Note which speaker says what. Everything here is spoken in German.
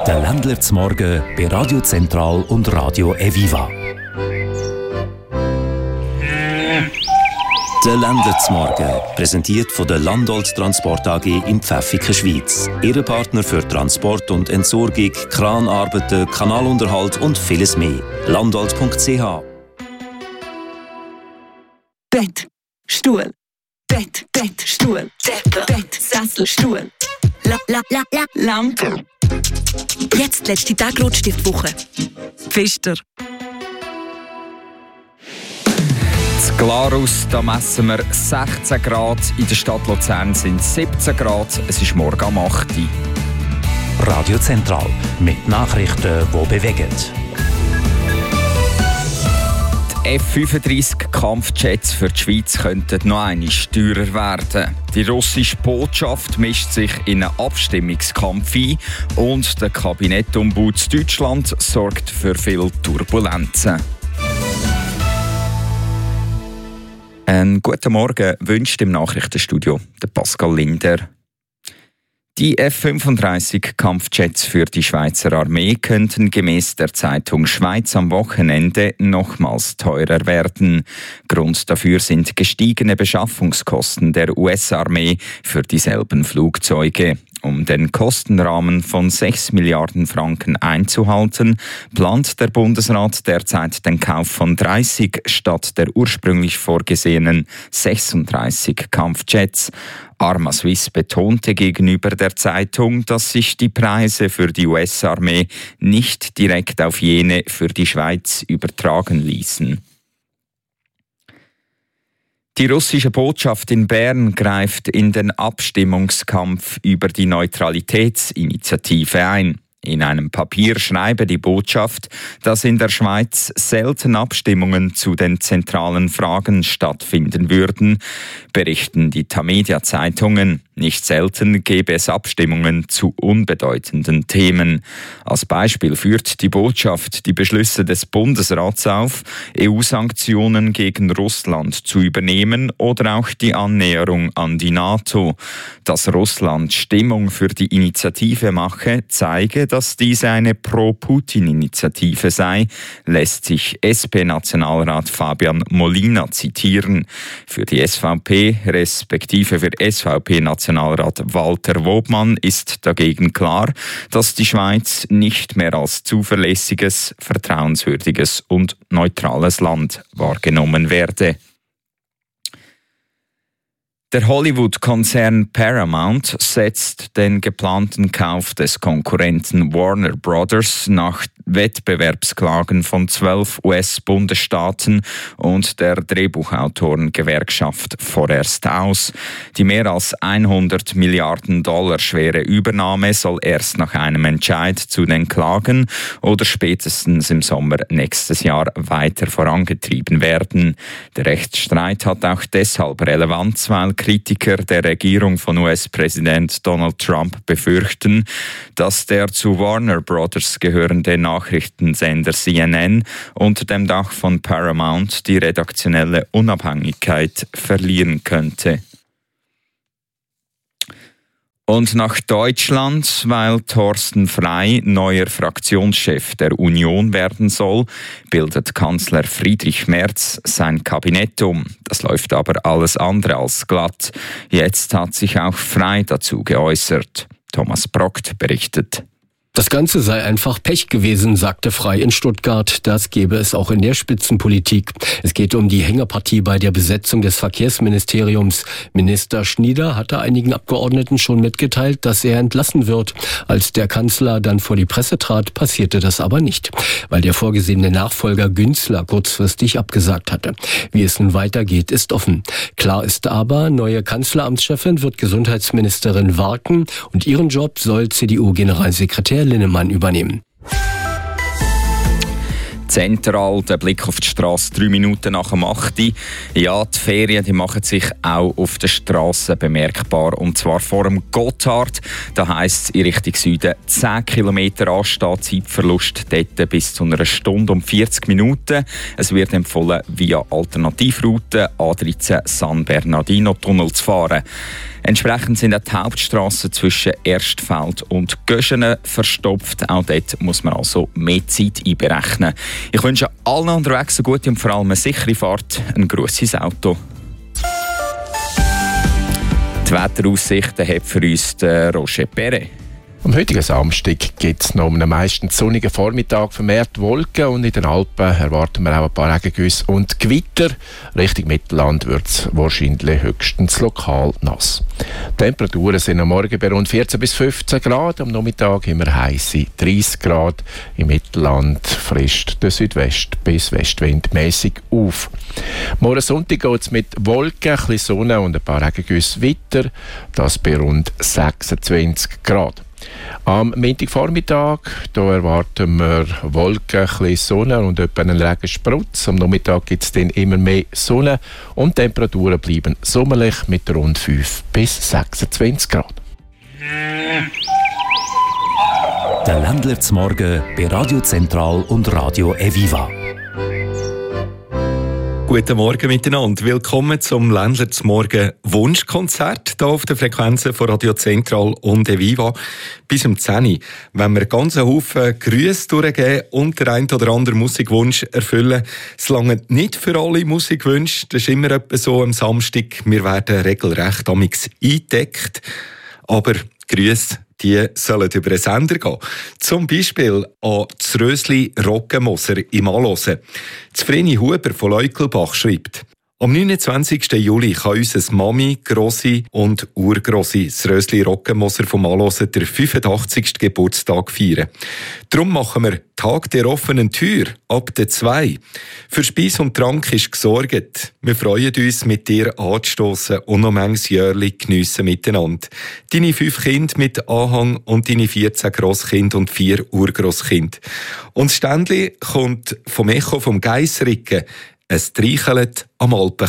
Speaker 1: Der Ländler zum Morgen bei Radio Zentral und Radio Eviva. Der Ländler zum Morgen, präsentiert von der Landolt Transport AG in Pfäffiken, Schweiz. Ihre Partner für Transport und Entsorgung, Kranarbeiten, Kanalunterhalt und vieles mehr. Landolt.ch.
Speaker 2: Bett, Stuhl. Bett, Stuhl. Bett, Sessel, Stuhl. Lampe. Jetzt letzte Tag Rotstiftwoche. Pfister.
Speaker 3: In Glarus, da messen wir 16 Grad. In der Stadt Luzern sind es 17 Grad. Es ist morgen am 8 Uhr.
Speaker 1: Radio Zentral mit Nachrichten, die bewegen.
Speaker 3: Die F-35-Kampfjets für die Schweiz könnten noch einmal teurer werden. Die russische Botschaft mischt sich in einen Abstimmungskampf ein und der Kabinettombud Deutschland sorgt für viele Turbulenzen. Einen guten Morgen wünscht im Nachrichtenstudio der Pascal Linder. Die F-35-Kampfjets für die Schweizer Armee könnten gemäss der Zeitung Schweiz am Wochenende nochmals teurer werden. Grund dafür sind gestiegene Beschaffungskosten der US-Armee für dieselben Flugzeuge. Um den Kostenrahmen von 6 Milliarden Franken einzuhalten, plant der Bundesrat derzeit den Kauf von 30 statt der ursprünglich vorgesehenen 36 Kampfjets. Arma Suisse betonte gegenüber der Zeitung, dass sich die Preise für die US-Armee nicht direkt auf jene für die Schweiz übertragen ließen. Die russische Botschaft in Bern greift in den Abstimmungskampf über die Neutralitätsinitiative ein. In einem Papier schreibe die Botschaft, dass in der Schweiz selten Abstimmungen zu den zentralen Fragen stattfinden würden, berichten die Tamedia-Zeitungen. Nicht selten gäbe es Abstimmungen zu unbedeutenden Themen. Als Beispiel führt die Botschaft die Beschlüsse des Bundesrats auf, EU-Sanktionen gegen Russland zu übernehmen oder auch die Annäherung an die NATO. Dass Russland Stimmung für die Initiative mache, zeige, dass diese eine Pro-Putin-Initiative sei, lässt sich SP-Nationalrat Fabian Molina zitieren. Für die SVP respektive für SVP-Nationalrat Walter Wobmann ist dagegen klar, dass die Schweiz nicht mehr als zuverlässiges, vertrauenswürdiges und neutrales Land wahrgenommen werde. Der Hollywood-Konzern Paramount setzt den geplanten Kauf des Konkurrenten Warner Brothers nach Wettbewerbsklagen von 12 US-Bundesstaaten und der Drehbuchautorengewerkschaft vorerst aus. Die mehr als 100 Milliarden Dollar schwere Übernahme soll erst nach einem Entscheid zu den Klagen oder spätestens im Sommer nächstes Jahr weiter vorangetrieben werden. Der Rechtsstreit hat auch deshalb Relevanz, weil Kritiker der Regierung von US-Präsident Donald Trump befürchten, dass der zu Warner Brothers gehörende Nachrichtensender CNN unter dem Dach von Paramount die redaktionelle Unabhängigkeit verlieren könnte. Und nach Deutschland, weil Thorsten Frey neuer Fraktionschef der Union werden soll, bildet Kanzler Friedrich Merz sein Kabinett um. Das läuft aber alles andere als glatt. Jetzt hat sich auch Frey dazu geäußert. Thomas Brockt berichtet.
Speaker 4: Das Ganze sei einfach Pech gewesen, sagte Frey in Stuttgart. Das gäbe es auch in der Spitzenpolitik. Es geht um die Hängepartie bei der Besetzung des Verkehrsministeriums. Minister Schnieder hatte einigen Abgeordneten schon mitgeteilt, dass er entlassen wird. Als der Kanzler dann vor die Presse trat, passierte das aber nicht, weil der vorgesehene Nachfolger Günzler kurzfristig abgesagt hatte. Wie es nun weitergeht, ist offen. Klar ist aber, neue Kanzleramtschefin wird Gesundheitsministerin Warken und ihren Job soll CDU-Generalsekretär Linnemann übernehmen.
Speaker 3: Zentral, der Blick auf die Straße 3 Minuten nach dem 8. Ja, die Ferien die machen sich auch auf der Straße bemerkbar. Und zwar vor dem Gotthard. Da heisst es in Richtung Süden 10 Kilometer anstehen, Zeitverlust dort bis zu einer Stunde und 40 Minuten. Es wird empfohlen, via Alternativroute A13 San Bernardino Tunnel zu fahren. Entsprechend sind auch die Hauptstrassen zwischen Erstfeld und Göschenen verstopft. Auch dort muss man also mehr Zeit einberechnen. Ich wünsche allen unterwegs eine gute und vor allem eine sichere Fahrt. Ein Gruß ins Auto. Die Wetteraussichten hat für uns Roger Perret.
Speaker 5: Am heutigen Samstag gibt es noch einen meistens sonnigen Vormittag, vermehrt Wolken, und in den Alpen erwarten wir auch ein paar Regengüsse und Gewitter. Richtung Mittelland wird es wahrscheinlich höchstens lokal nass. Die Temperaturen sind am Morgen bei rund 14 bis 15 Grad, am Nachmittag immer heisse 30 Grad. Im Mittelland frischt der Südwest- bis Westwind mäßig auf. Morgen Sonntag geht es mit Wolken, ein bisschen Sonne und ein paar Regengüsse weiter, das bei rund 26 Grad. Am Montagvormittag erwarten wir Wolken, ein bisschen Sonne und etwa einen Regensprutz. Am Nachmittag gibt es dann immer mehr Sonne und die Temperaturen bleiben sommerlich mit rund 5 bis 26 Grad.
Speaker 1: Der Ländler zum Morgen bei Radio Zentral und Radio Eviva.
Speaker 6: Guten Morgen miteinander. Willkommen zum Ländler zum Morgen Wunschkonzert hier auf den Frequenzen von Radio Zentral und Eviva. Bis um 10 Uhr, wenn wir ganz einen Haufen Grüße durchgeben und der ein oder andere Musikwunsch erfüllen. Es langt nicht für alle Musikwünsche. Das ist immer etwa so am Samstag. Wir werden regelrecht amix eingedeckt. Aber Grüße, die sollen über den Sender gehen. Zum Beispiel an Zrösli Roggenmoser im Allosen. Vreni Huber von Leukelbach schreibt: Am 29. Juli kann unser Mami, Grossi und Urgrossi Zrösli Roggenmoser vom Allosen der 85. Geburtstag feiern. Darum machen wir Tag der offenen Tür ab der 2. Für Speis und Trank ist gesorgt. Wir freuen uns, mit dir anzustossen und noch manches Jährli geniessen miteinander. Deine 5 Kinder mit Anhang und deine 14 Grosskinder und 4 Urgrosskinder. Und das Ständli kommt vom Echo vom Geissricken. Es streichelt am Alpen.